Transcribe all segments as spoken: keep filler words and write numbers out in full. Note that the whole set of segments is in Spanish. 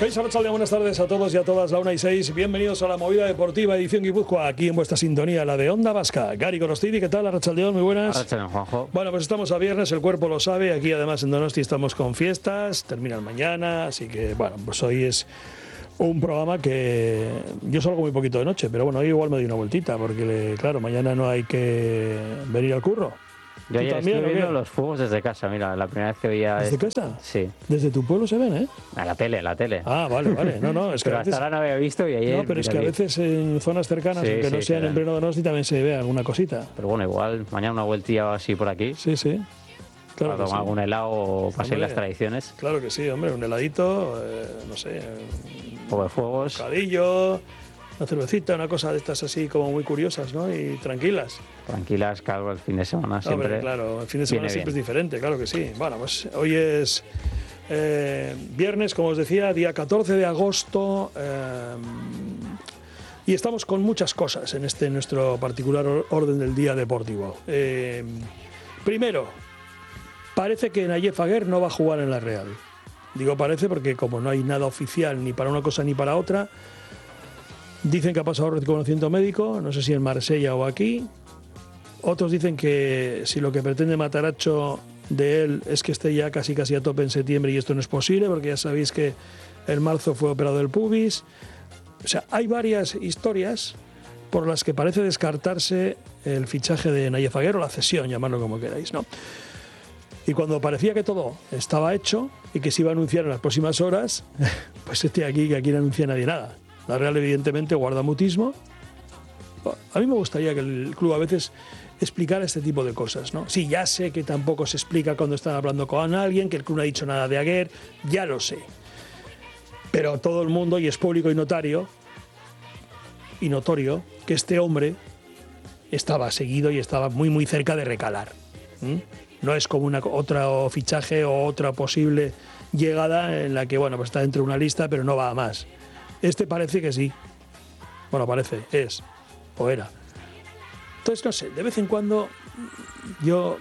Feliz Arratsaldeon, buenas tardes a todos y a todas, la una y seis. Bienvenidos a la Movida Deportiva Edición Guipúzcoa, aquí en vuestra sintonía, la de Onda Vasca. Gary Gorostidi, ¿qué tal? Arratsaldeon, muy buenas. Arratsaldeon, Juanjo. Bueno, pues estamos a viernes, el cuerpo lo sabe. Aquí además en Donosti estamos con fiestas, terminan mañana, así que bueno, pues hoy es un programa que yo salgo muy poquito de noche, pero bueno, hoy igual me doy una vueltita, porque claro, mañana no hay que venir al curro. Yo ayer estoy viendo los fuegos desde casa, mira, la primera vez que veía... ¿Desde esto. casa? Sí. ¿Desde tu pueblo se ven, eh? A la tele, la tele. Ah, vale, vale. No, no, es que pero a veces... hasta ahora no había visto y ayer... No, pero es que a veces en zonas cercanas, sí, aunque sí, no sean claro. en pleno Donosti, también se ve alguna cosita. Pero bueno, igual mañana una vueltilla así por aquí. Sí, sí. Claro para tomar sí. algún helado o para seguir Hombre, las tradiciones. Claro que sí, hombre, un heladito, eh, no sé... Un poco de fuegos. Un bocadillo... Una cervecita, una cosa de estas así como muy curiosas, ¿no? Y tranquilas. Tranquilas, claro, el fin de semana siempre. Hombre, claro, el fin de semana siempre bien. es diferente, claro que sí. Bueno, pues hoy es eh, viernes, como os decía, día catorce de agosto. Eh, y estamos con muchas cosas en este nuestro particular orden del día deportivo. Eh, primero, parece que Nayef Aguer no va a jugar en la Real. Digo parece porque como no hay nada oficial ni para una cosa ni para otra. Dicen que ha pasado reconocimiento médico, no sé si en Marsella o aquí. Otros dicen que si lo que pretende Mataracho de él es que esté ya casi casi a tope en septiembre y esto no es posible, porque ya sabéis que en marzo fue operado el pubis. O sea, hay varias historias por las que parece descartarse el fichaje de Nayef Aguer o la cesión, llamadlo como queráis, ¿no? Y cuando parecía que todo estaba hecho y que se iba a anunciar en las próximas horas, pues este aquí que aquí no anuncia nadie nada. La Real evidentemente guarda mutismo. A mí me gustaría que el club a veces explicara este tipo de cosas, ¿no? Sí, ya sé que tampoco se explica cuando están hablando con alguien, que el club no ha dicho nada de Aguer, ya lo sé. Pero todo el mundo, y es público y notario, y notorio, que este hombre estaba seguido y estaba muy muy cerca de recalar. ¿Mm? No es como una, otro fichaje o otra posible llegada en la que, bueno, pues está dentro de una lista, pero no va a más. Este parece que sí. Bueno, parece, es, o era. Entonces, no sé, de vez en cuando yo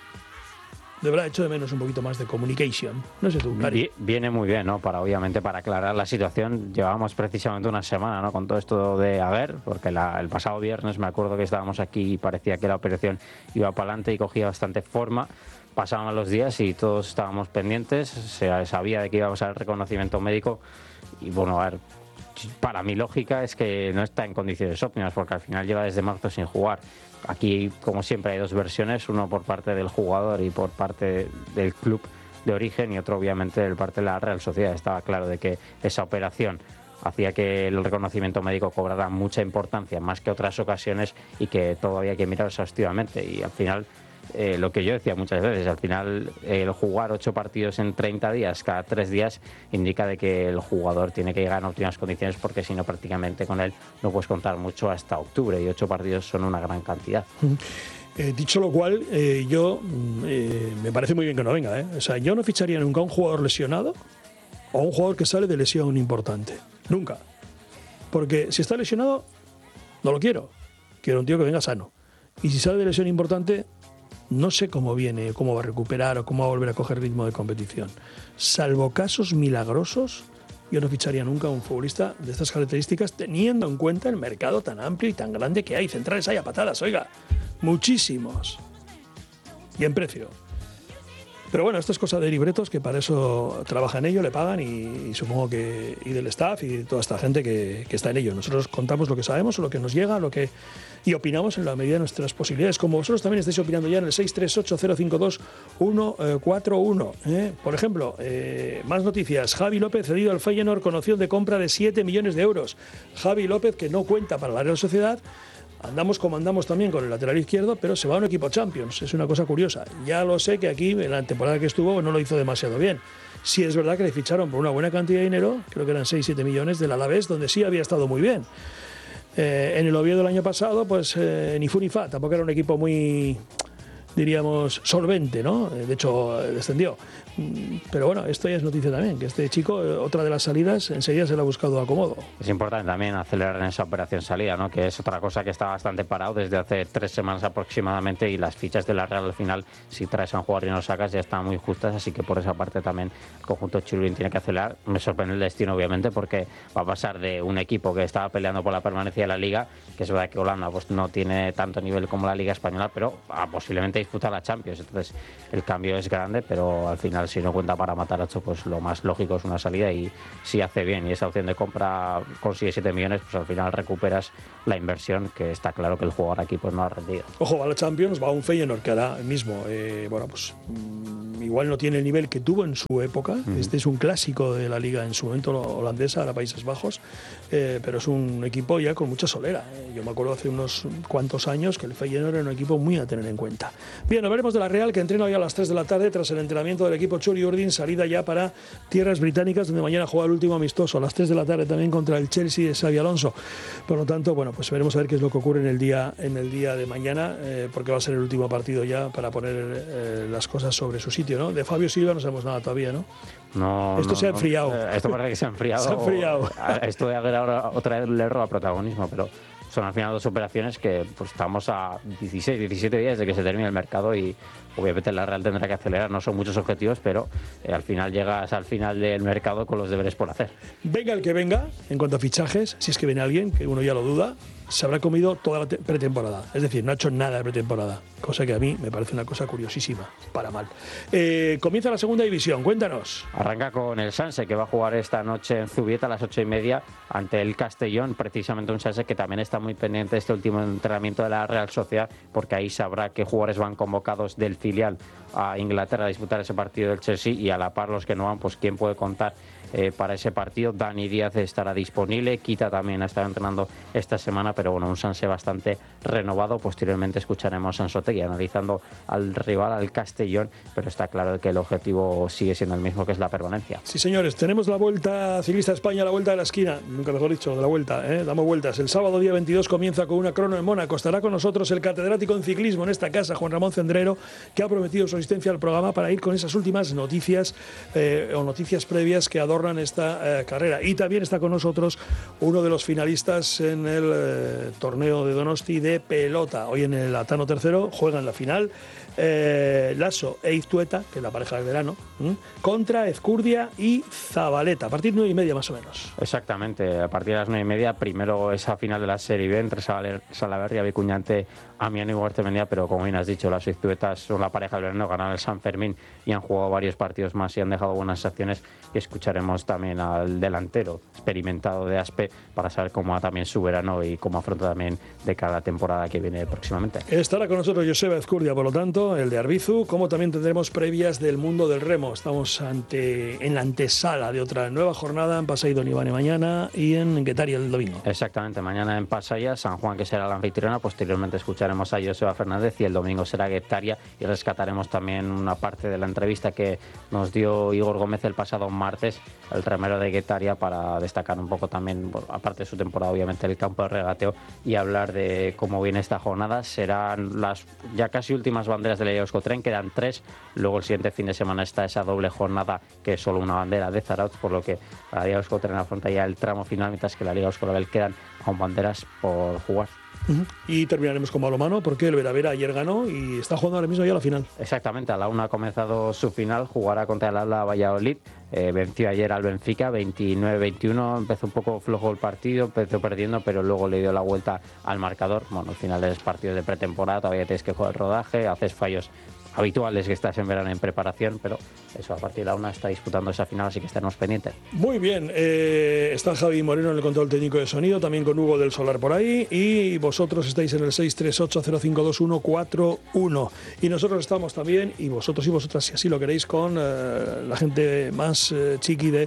de verdad echo de menos un poquito más de communication. No sé tú, Gary. Viene muy bien, ¿no? Para, obviamente, para aclarar la situación. Llevábamos precisamente una semana, ¿no? Con todo esto de Aguer, porque la, el pasado viernes me acuerdo que estábamos aquí y parecía que la operación iba para adelante y cogía bastante forma. Pasaban los días y todos estábamos pendientes. Se sabía de que iba a pasar el reconocimiento médico. Y bueno, a ver, para mi lógica es que no está en condiciones óptimas, porque al final lleva desde marzo sin jugar. Aquí, como siempre, hay dos versiones, uno por parte del jugador y por parte del club de origen, y otro obviamente por parte de la Real Sociedad. Estaba claro de que esa operación hacía que el reconocimiento médico cobrara mucha importancia, más que otras ocasiones, y que todo había que mirar exhaustivamente. Y al final, Eh, lo que yo decía muchas veces, al final eh, el jugar ocho partidos en treinta días, cada tres días, indica de que el jugador tiene que llegar en óptimas condiciones, porque si no, prácticamente con él no puedes contar mucho hasta octubre, y ocho partidos son una gran cantidad. Eh, dicho lo cual, eh, yo eh, me parece muy bien que no venga, ¿eh? O sea, yo no ficharía nunca a un jugador lesionado o a un jugador que sale de lesión importante. Nunca. Porque si está lesionado, no lo quiero. Quiero un tío que venga sano. Y si sale de lesión importante, no sé cómo viene, cómo va a recuperar o cómo va a volver a coger ritmo de competición. Salvo casos milagrosos, yo no ficharía nunca a un futbolista de estas características, teniendo en cuenta el mercado tan amplio y tan grande que hay. Centrales hay a patadas, oiga, muchísimos. Y en precio. Pero bueno, esto es cosa de libretos, que para eso trabaja en ello, le pagan, y, y supongo que y del staff y de toda esta gente que, que está en ello. Nosotros contamos lo que sabemos, lo que nos llega, lo que y opinamos en la medida de nuestras posibilidades, como vosotros también estáis opinando ya en el seis tres ocho cero cinco dos uno cuatro uno. ¿eh? Por ejemplo, eh, más noticias. Javi López cedido al Feyenoord con opción de compra de siete millones de euros. Javi López, que no cuenta para la Real Sociedad. Andamos como andamos también con el lateral izquierdo, pero se va a un equipo Champions. Es una cosa curiosa. Ya lo sé que aquí, en la temporada que estuvo, no lo hizo demasiado bien. Sí es verdad que le ficharon por una buena cantidad de dinero, creo que eran seis siete millones del Alavés, donde sí había estado muy bien. Eh, en el Oviedo del año pasado, pues eh, ni fu ni fa, tampoco era un equipo muy, diríamos, solvente, ¿no? De hecho, descendió. pero bueno, esto ya es noticia también, que este chico, otra de las salidas, enseguida se le ha buscado acomodo. Es importante también acelerar en esa operación salida, ¿no? Que es otra cosa que está bastante parado desde hace tres semanas aproximadamente, y las fichas de la Real al final, si traes a un jugador y no lo sacas, ya están muy justas, así que por esa parte también el conjunto chilín tiene que acelerar. Me sorprende el destino, obviamente, porque va a pasar de un equipo que estaba peleando por la permanencia de la Liga, que es verdad que Holanda pues no tiene tanto nivel como la Liga Española, pero a posiblemente disputar la Champions. Entonces el cambio es grande, pero al final, si no cuenta para Matarazzo, pues lo más lógico es una salida, y si hace bien y esa opción de compra consigue siete millones, pues al final recuperas la inversión, que está claro que el jugador aquí pues no ha rendido. Ojo, va a la Champions, va a un Feyenoord que ahora mismo, eh, bueno, pues mmm, igual no tiene el nivel que tuvo en su época. Uh-huh. Este es un clásico de la liga en su momento holandesa, ahora Países Bajos, eh, pero es un equipo ya con mucha solera. Eh. Yo me acuerdo hace unos cuantos años que el Feyenoord era un equipo muy a tener en cuenta. Bien, hablaremos de la Real, que entrena hoy a las tres de la tarde tras el entrenamiento del equipo Txuri Urdin, salida ya para tierras británicas, donde mañana juega el último amistoso a las tres de la tarde también contra el Chelsea de Xabi Alonso. Por lo tanto, bueno, pues veremos a ver qué es lo que ocurre en el día, en el día de mañana, eh, porque va a ser el último partido ya para poner eh, las cosas sobre su sitio, ¿no? De Fabio Silva no sabemos nada todavía, ¿no? No, esto no, se ha enfriado. No. Esto parece que se ha enfriado. se ha enfriado. Esto de ahora otra vez le roba protagonismo, pero son al final dos operaciones que pues estamos a dieciséis, diecisiete días de que se termine el mercado, y obviamente la Real tendrá que acelerar. No son muchos objetivos, pero eh, al final llegas al final del mercado con los deberes por hacer. Venga el que venga, en cuanto a fichajes, si es que viene alguien, que uno ya lo duda, se habrá comido toda la pretemporada. Es decir, no ha hecho nada de pretemporada, cosa que a mí me parece una cosa curiosísima, para mal. Eh, comienza la segunda división, cuéntanos. Arranca con el Sanse, que va a jugar esta noche en Zubieta a las ocho y media ante el Castellón, precisamente un Sanse que también está muy pendiente de este último entrenamiento de la Real Sociedad, porque ahí sabrá qué jugadores van convocados del filial a Inglaterra a disputar ese partido del Chelsea, y a la par los que no van, pues quién puede contar eh, para ese partido. Dani Díaz estará disponible, Quita también ha estado entrenando esta semana, pero bueno, un Sanse bastante renovado. Posteriormente escucharemos a Anzotegui analizando al rival, al Castellón, pero está claro que el objetivo sigue siendo el mismo, que es la permanencia. Sí, señores, tenemos la Vuelta Ciclista a España, la vuelta de la esquina, nunca mejor dicho, de la vuelta, ¿eh? Damos vueltas. El sábado día veintidós comienza con una crono en Mónaco. Estará con nosotros el catedrático en ciclismo en esta casa, Juan Ramón Cendrero, que ha prometido su asistencia al programa para ir con esas últimas noticias eh, o noticias previas que adornan esta eh, carrera. Y también está con nosotros uno de los finalistas en el eh, torneo de Donosti de pelota. Hoy en el Atano tercero juegan la final eh, Lasso e Iztueta, que es la pareja del verano, ¿m? contra Ezcurdia y Zabaleta, a partir de nueve y media más o menos. Exactamente, a partir de las nueve y media, primero esa final de la Serie B entre Salaverria, Vicuñante, Amiano y Huertemendía, pero como bien has dicho, las Iztuetas son la pareja del verano, ganaron el San Fermín y han jugado varios partidos más y han dejado buenas acciones, y escucharemos también al delantero experimentado de Aspe para saber cómo va también su verano y cómo afronta también de cada temporada que viene próximamente. Estará con nosotros Joseba Ezcurdia, por lo tanto, el de Arbizu, como también tendremos previas del mundo del remo. Estamos ante en la antesala de otra nueva jornada en Pasai Donibane mañana y en Guetaria el domingo. Exactamente, mañana en Pasaya, San Juan, que será la anfitriona. Posteriormente escucharemos a Joseba Fernández y el domingo será Guetaria, y rescataremos también una parte de la entrevista que nos dio Igor Gómez el pasado martes, el remero de Guetaria, para destacar un poco también, bueno, aparte de su temporada, obviamente el campo de regateo, y hablar de cómo viene esta jornada. Serán las ya casi últimas banderas de la Liga Euskotren, quedan tres. Luego el siguiente fin de semana está esa doble jornada, que es solo una bandera de Zarautz, por lo que la Liga Euskotren afronta ya el tramo final, mientras que la Liga Euskolabel quedan aún banderas por jugar. Uh-huh. Y terminaremos con balonmano, porque el Veravera ayer ganó y está jugando ahora mismo ya la final. Exactamente, a la una ha comenzado su final, jugará contra el Atlas Valladolid. Eh, venció ayer al Benfica veintinueve veintiuno, empezó un poco flojo el partido, empezó perdiendo, pero luego le dio la vuelta al marcador. Bueno, al final es partido de pretemporada, todavía tienes que jugar el rodaje, haces fallos habituales que estás en verano en preparación, pero eso, a partir de la una está disputando esa final, así que estaremos pendientes. Muy bien, eh, está Javi Moreno en el control técnico de sonido, también con Hugo del Solar por ahí, y vosotros estáis en el seis tres ocho cero cinco dos uno cuatro uno, y nosotros estamos también, y vosotros y vosotras, si así lo queréis, con eh, la gente más eh, chiqui de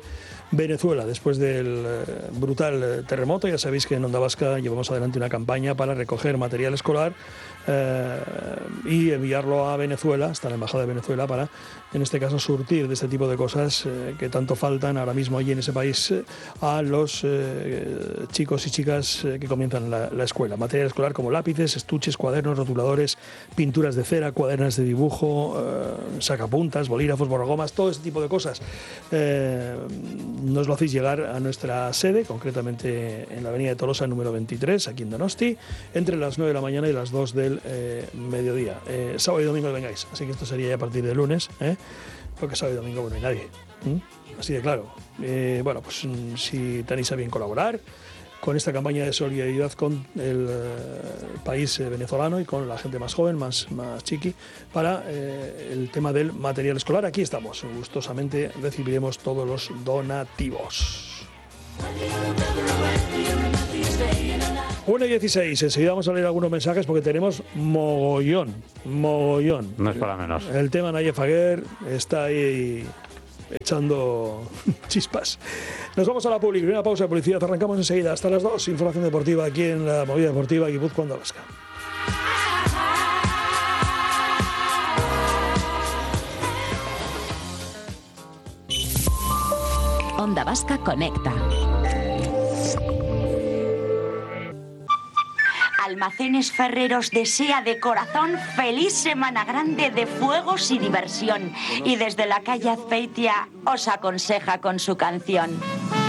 Venezuela, después del eh, brutal terremoto. Ya sabéis que en Onda Vasca llevamos adelante una campaña para recoger material escolar eh, y enviarlo a Venezuela, hasta la Embajada de Venezuela, para, en este caso, surtir de este tipo de cosas eh, que tanto faltan ahora mismo allí en ese país eh, a los eh, chicos y chicas eh, que comienzan la, la escuela. Material escolar como lápices, estuches, cuadernos, rotuladores, pinturas de cera, cuadernas de dibujo, eh, sacapuntas, bolígrafos, borragomas, todo ese tipo de cosas. Eh, nos lo hacéis llegar a nuestra sede, concretamente en la avenida de Tolosa número veintitrés, aquí en Donosti, entre las nueve de la mañana y las dos del eh, mediodía. Eh, sábado y domingo vengáis, así que esto sería ya a partir de lunes, ¿eh? Porque sábado y domingo bueno, no hay nadie. ¿Mm? Así de claro. Eh, bueno, pues si tenéis a bien colaborar con esta campaña de solidaridad con el eh, país eh, venezolano y con la gente más joven, más, más chiqui, para eh, el tema del material escolar. Aquí estamos, gustosamente recibiremos todos los donativos. una y dieciséis, enseguida vamos a leer algunos mensajes porque tenemos mogollón, mogollón. No es para menos. El tema Naye Faguer está ahí echando chispas. Nos vamos a la public, una pausa de publicidad, arrancamos enseguida hasta las dos, información deportiva aquí en la Movida Deportiva Guipúzcoa, Onda Vasca. Onda Vasca conecta. Almacenes Ferreros desea de corazón feliz Semana Grande de fuegos y diversión. Y desde la calle Azpeitia os aconseja con su canción.